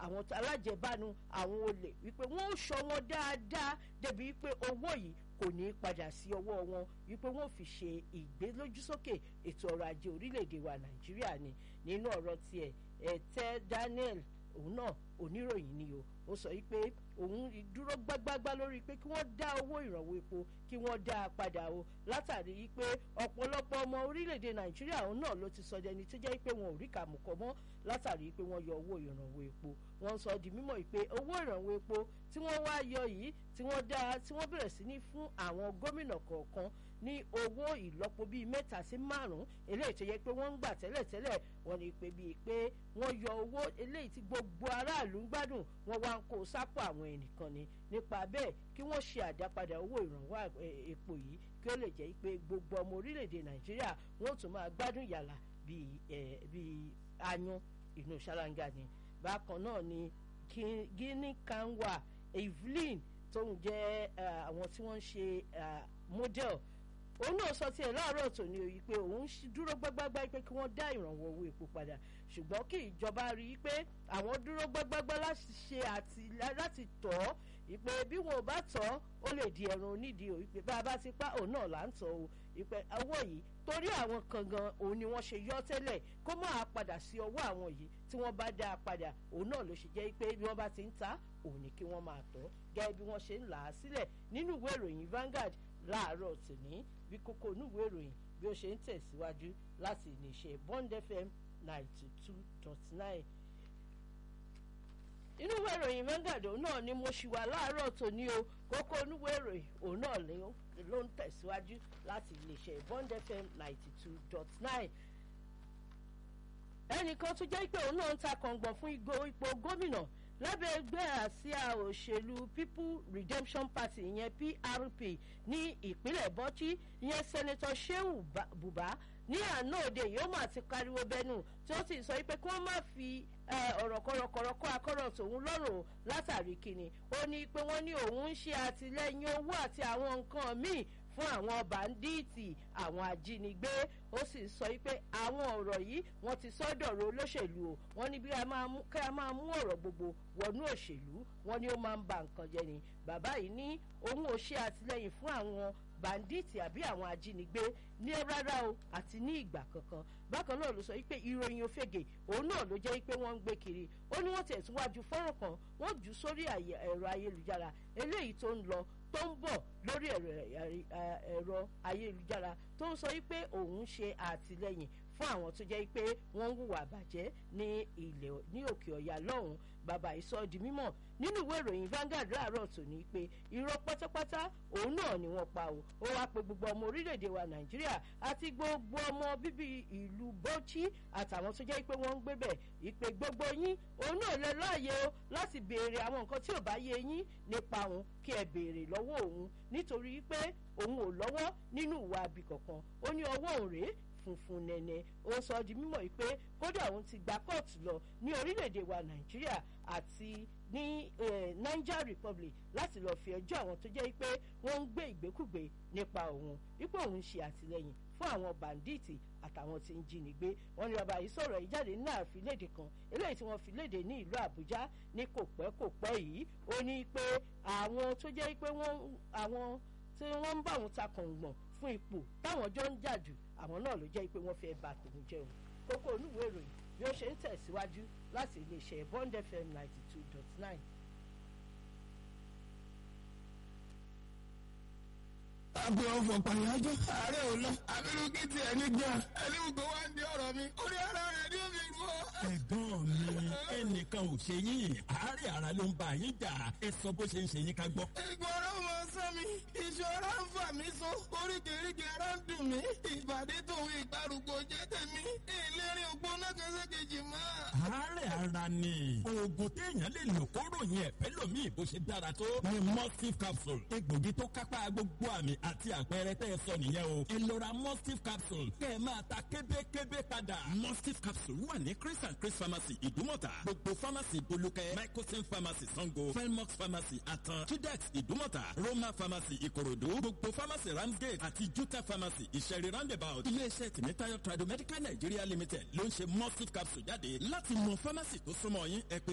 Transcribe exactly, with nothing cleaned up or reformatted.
àwọn alájẹbánu àwọn olè wípé wọ́n ó ṣọ́ wọn dáadáa débi wípé owó yìí kò ní padà sí ọwọ́ wọn wípé wọ́n fi ṣe ìgbélójúsókè ètò ọrọ̀ ajé orílẹ̀-èdè wa Nàìjíríà ni. Nínú ọ̀rọ̀ tiẹ̀ ẹ̀tẹ́ Daniel òun náà oníròyìn ni o ó sọ wípé òun dúró gbágbágbá lórí pé kí wọ́n dá owó ìrànwọ́ epo kí wọ́n dá a padà o látàrí wípé ọ̀pọ̀lọpọ̀ ọmọ orílẹ̀-èdè Nàìjíríà òun náà ló ti sọ dẹni tó jẹ́ pé wọn ò rí kàmùkọ́ mọ́ látàrí pé wọ́n yọ owó ìrànwọ́ epo. Wọ́n sọ di mímọ̀ pé owó ìrànwọ́ epo tí wọ́n wá yọ yìí tí wọ́n dá tí wọ́n bẹ̀rẹ̀ sí ní fún àwọn gómìnà kọ̀ọ̀kan ní owó ìlọ́po bíi mẹ́ta sí márùn-ún eléyìí tó yẹ pé wọ́n ń gbà tẹ́lẹ̀tẹ́lẹ̀ wọ́n ní pé bíi pé wọ́n yọ owó eléyìí tí gbogbo aráàlú ń gbádùn wọ́n wá ń kó sápò àwọn ẹnìkan ni. Nípa bẹ́ẹ̀ kí wọ́n ṣe àdápadà owó ìrànwọ́ epo yìí kí ó lè jẹ́ pé gbogbo ọmọ orílẹ̀-èdè Nàìjíríà wọ́n tún máa gbádùn yàrá bíi bíi ayan inú ṣáláńgá ni. Bákan náà ni Guinea Kanwa Evelyn tóun jẹ́ àwọn tí wọ́n ń ṣe model òun náà sọ tiẹ̀ láàárọ̀ tòní o yìí pé òun dúró gbágbágbá pé kí wọ́n dá ìrànwọ́ owó epo padà ṣùgbọ́n kí ìjọba rí i pé àwọn dúró gbágbágbá láti ṣe àti láti tọ̀ ọ́ ìpè bí wọn ò bá tọ̀ ọ́ ó lè di ẹran onídìí o ìpè bá a bá ti pa òun náà là ń tọ̀ o ìpè owó yìí torí àwọn kan gan òun ni wọ́n ṣe yọ tẹ́lẹ̀ kó máa padà sí ọwọ́ àwọn yìí tí wọ́n bá dá a padà òun náà ló ṣe jẹ́ pé bí wọ́n bá ti ń ta òun ni kí wọ́n máa tọ̀ gẹ́gẹ́ bí wọ́n ṣe ń là á sílẹ̀ nínú ìwé ìròyìn Vanguard láàárọ̀ tòní bí kókó onúwé ìròyìn bí ó ṣe ń tẹ̀síwájú láti iléeṣẹ́ Bond F M ninety two dot nine. inú ìwé ìròyìn Vanguard òun náà ni mo ṣì wà láàárọ̀ tòní o kókó onúwé ìròyìn òun náà ló ń tẹ̀síwájú láti iléeṣẹ́ Bond F M ninety two dot nine. ẹnìkan tó jẹ́ pé òun náà ń ta kàngbọ̀n fún ipò gómìnà lábẹ́ ẹgbẹ́ àsíá òṣèlú People Redemption Party ìyẹn P R P ní ìpínlẹ̀ Bauchi ìyẹn Sẹ́nẹ́tọ̀ Shehu Buba ní àná òde yìí ó mà ti pariwo bẹnu tí ó sì sọ pé kí wọ́n má fi ọ̀rọ̀ kọ̀rọ̀kọ̀rọ̀ kọ́ akọ́rọ̀ tòun lọ́rùn látàrí kíni ó ní pé wọ́n ní òun ń ṣe àtìlẹ́yìn owó àti àwọn nǹkan míì fún àwọn bàndíìtì àwọn ajínigbé ó sì sọ pé àwọn ọ̀rọ̀ yìí wọ́n ti sọ dọ̀rọ̀ olóṣèlú o wọ́n ní bí a máa mú ọ̀rọ̀ gbogbo wọnú òṣèlú wọ́n ní ó máa ń ba nǹkan jẹ́ ni. Bàbá yìí ní òun ò ṣe àtìlẹ́yìn fún àwọn bàndíìtì àbí àwọn ajínigbé ní rárá o àti ní ìgbà kankan. Bákan náà ló sọ pé ìròyìn òfegè òun náà ló jẹ́ pé wọ́n ń gbé kiri ó ní wọ́n tẹ̀síwájú fọ́nrán kan wọ́n jù sórí ẹ̀rọ ayélujára eléyìí tó ń lọ tó ń bọ̀ lórí ẹ̀rọ ayélujára tó ń sọ pé òun ṣe àtìlẹ́yìn fún àwọn tó jẹ́ pé wọ́n ń hùwà bàjẹ́ ní ilẹ̀ ní òkè ọ̀yà lọ́hùn-ún. Bàbá ìsọ di mímọ̀ nínú ìwé ìròyìn Vanguard láàárọ̀ tòní pé irọ́ pátápátá òun náà ni wọ́n pa o ó wá pé gbogbo ọmọ orílẹ̀-èdè wa Nàìjíríà àti gbogbo ọmọ bíbí ìlú Bauchi àtàwọn tó jẹ́ pé wọ́n ń gbé bẹ̀ ìpè gbogbo yín òun náà lẹ láàyè o láti béèrè àwọn nǹkan tí ò bá yé yín nípa òun kí ẹ béèrè lọ́wọ́ òun nítorí pé òun ò lọ́wọ́ nínú ìwà àbí kankan ó ní ọwọ́ òun rèé funfun nẹnẹ ó sọ di mímọ̀ pé kódà òun ti gba kóòtù lọ ní orílẹ̀-èdè wa Nàìjíríà àti ní Niger Republic láti lọ́ọ́ fi ẹjọ́ àwọn tó jẹ́ pé wọ́n ń gbé ìgbékùgbé nípa òun wípé òun ṣe àtìlẹ́yìn fún àwọn bàndíìtì àtàwọn tí ń jínigbé. Wọ́n ní bàbá yìí sọ̀rọ̀ yìí jáde ní àfilédè kan eléyìí tí wọ́n fi léde ní ìlú Àbújá ní kò pẹ́ kò pẹ́ yìí ó ní pé àwọn tó jẹ́ pé wọ́n àwọn tí wọ́n ń bá òun ta kàngbọ̀n fún ipò táwọn jọ ń jà jù àwọn náà ló jẹ́ pé wọ́n fẹ́ bà tòun jẹ́ o. Kókó onúwé ìròyìn bí ó ṣe ń tẹ̀síwájú láti iléeṣẹ́ Bond F M ninety two dot nine. Àgbẹ̀ ọ̀fọ̀ pàyájọ́ ààrẹ ò lọ. Àbẹ̀rù kí tiẹ̀ ní gbà. Ẹni gbogbo wá ń di ọ̀rọ̀ mi. Orí ara rẹ̀ ní omi gbọ́. Ẹ̀gbọ́n mi, ẹnìkan ò ṣe yín. Àárẹ̀ ara ló ń bá yín jà. Ẹ sọ bó ṣe ń ṣe yín ká gbọ́. Ìgbọ̀rọ̀ mọ sọ mi. Ìṣòro ń fà mí so. Oríkèéríkèé ara ń dùn mí. Ìbàdí tòun ìgbàrúgbó jẹ́ tèmi. Ìlérí ògbóná kẹsẹ̀kejì mọ́. Àárẹ̀ ara ni. Oògùn téèyàn lè lò kóró yẹn pẹ́lòmíì bó ṣe dára tó. Ní Mustif capsule. Egbògi tó kápá gbogbo àmì àti àpẹẹrẹ tẹ́ ẹ sọ nìyẹn o. ẹ lọ ra Mustif capsule kẹ́ ẹ máa ta kébékébé padà. Mustif capsule wà ní Chris and Chris pharmacy Ìdúmọ̀tà, gbogbo pharmacy Bolúkẹ́, Microsim pharmacy Sango, Felmox pharmacy Atan, Tudex Ìdúmọ̀tà, Roma pharmacy Ìkòròdú, gbogbo pharmacy Ramsgate àti Juta pharmacy Ìṣẹ̀rí roundabout. iléeṣẹ́ Tìmítayọ̀ Tradomedical Nigeria Limited ló ń ṣe Mustif capsule jáde. láti mọ pharmacy tó súnmọ́ yín ẹ pè